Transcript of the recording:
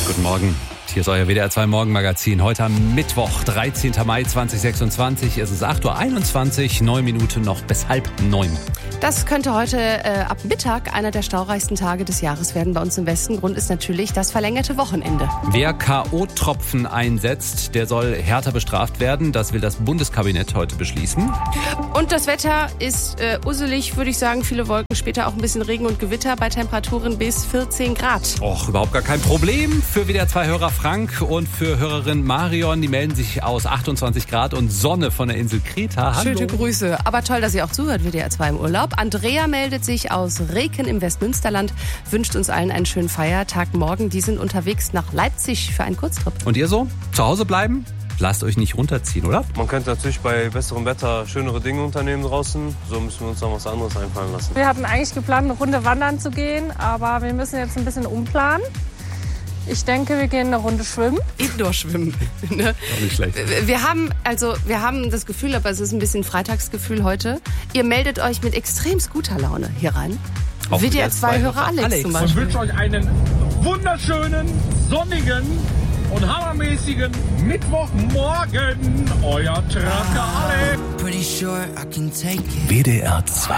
Guten Morgen. Hier ist euer WDR 2 Morgenmagazin. Heute am Mittwoch, 13. Mai 2026. Es ist 8.21 Uhr, 9 Minuten noch bis 8:30. Das könnte heute ab Mittag einer der staureichsten Tage des Jahres werden bei uns im Westen. Grund ist natürlich das verlängerte Wochenende. Wer K.O.-Tropfen einsetzt, der soll härter bestraft werden. Das will das Bundeskabinett heute beschließen. Und das Wetter ist usselig, würde ich sagen. Viele Wolken, später auch ein bisschen Regen und Gewitter bei Temperaturen bis 14 Grad. Och, überhaupt gar kein Problem. Für WDR 2 Hörer Frank und für Hörerin Marion. Die melden sich aus 28 Grad und Sonne von der Insel Kreta. Hallo. Schöne Grüße. Aber toll, dass ihr auch zuhört, WDR 2 im Urlaub. Andrea meldet sich aus Reken im Westmünsterland, wünscht uns allen einen schönen Feiertag morgen. Die sind unterwegs nach Leipzig für einen Kurztrip. Und ihr so? Zu Hause bleiben? Lasst euch nicht runterziehen, oder? Man könnte natürlich bei besserem Wetter schönere Dinge unternehmen draußen. So müssen wir uns noch was anderes einfallen lassen. Wir hatten eigentlich geplant, eine Runde wandern zu gehen, aber wir müssen jetzt ein bisschen umplanen. Ich denke, wir gehen eine Runde schwimmen. Indoor-Schwimmen. Ne? Auch nicht schlecht. Wir haben das Gefühl, aber es ist ein bisschen Freitagsgefühl heute. Ihr meldet euch mit extremst guter Laune hier rein. Auch WDR 2 Hörer Alex zum Beispiel. Ich wünsche euch einen wunderschönen, sonnigen und hammermäßigen Mittwochmorgen. Euer Tracker Alex. WDR 2